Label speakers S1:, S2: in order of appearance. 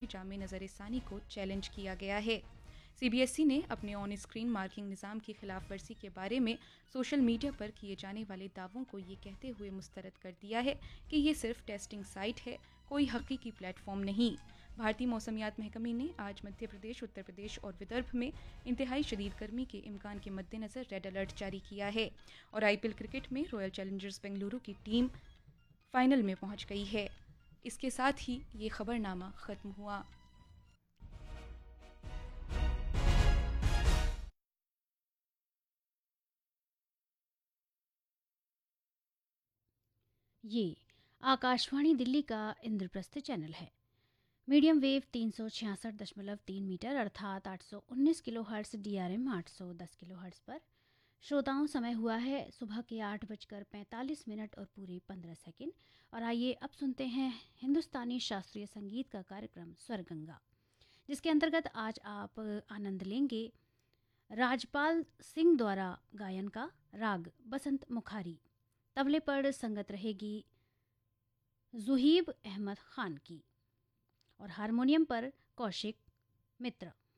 S1: जामे नज़र-ए-सानी को चैलेंज किया गया है। सीबीएसई ने अपने ऑन स्क्रीन मार्किंग निज़ाम की खिलाफवर्जी के बारे में सोशल मीडिया पर किए जाने वाले दावों को ये कहते हुए मुस्तरद कर दिया है कि ये सिर्फ टेस्टिंग साइट है, कोई हकीकी प्लेटफॉर्म नहीं। भारतीय मौसमियात महकमे ने आज मध्य प्रदेश, उत्तर प्रदेश और विदर्भ में इंतहाई शदीद गर्मी के इम्कान के मद्देनज़र रेड अलर्ट जारी किया है। और आईपीएल क्रिकेट में रॉयल चैलेंजर्स बेंगलुरु की टीम फाइनल में पहुंच गई है। इसके साथ ही ये खबरनामा ख़त्म हुआ।
S2: ये आकाशवाणी दिल्ली का इंद्रप्रस्थ चैनल है। मीडियम वेव 366.3 मीटर अर्थात 819 kilo hertz, DRM 810 kilo hertz पर। श्रोताओं, समय हुआ है सुबह के 8:45 और पूरे 15 सेकंड। और आइए अब सुनते हैं हिंदुस्तानी शास्त्रीय संगीत का कार्यक्रम स्वरगंगा, जिसके अंतर्गत आज आप आनंद लेंगे राजपाल सिंह द्वारा गायन का राग बसंत मुखारी। तबले पर संगत रहेगी जुहीब अहमद खान की और हारमोनियम पर कौशिक मित्र।